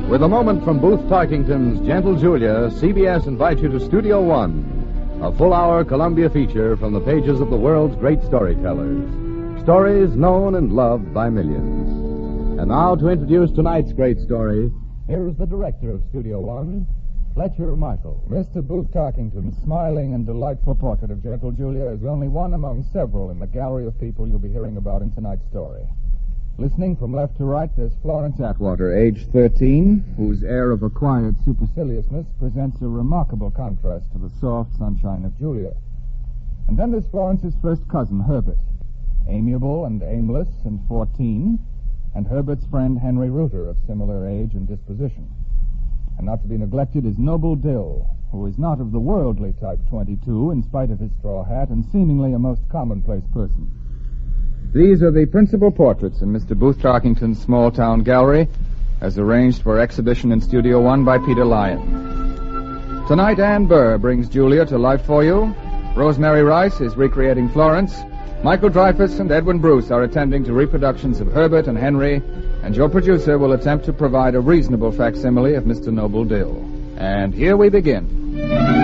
With a moment from Booth Tarkington's Gentle Julia, CBS invites you to Studio One, a full-hour Columbia feature from the pages of the world's great storytellers. Stories known and loved by millions. And now to introduce tonight's great story, here is the director of Studio One, Fletcher Markle. Mr. Booth Tarkington's smiling and delightful portrait of Gentle Julia is only one among several in the gallery of people you'll be hearing about in tonight's story. Listening from left to right, there's Florence Atwater, age 13, whose air of acquired superciliousness presents a remarkable contrast to the soft sunshine of Julia. And then there's Florence's first cousin, Herbert, amiable and aimless and 14, and Herbert's friend Henry Reuter, of similar age and disposition. And not to be neglected is Noble Dill, who is not of the worldly type 22, in spite of his straw hat, and seemingly a most commonplace person. These are the principal portraits in Mr. Booth Tarkington's small-town gallery, as arranged for exhibition in Studio One by Peter Lyon. Tonight, Ann Burr brings Julia to life for you. Rosemary Rice is recreating Florence. Michael Dreyfuss and Edwin Bruce are attending to reproductions of Herbert and Henry, and your producer will attempt to provide a reasonable facsimile of Mr. Noble Dill. And here we begin.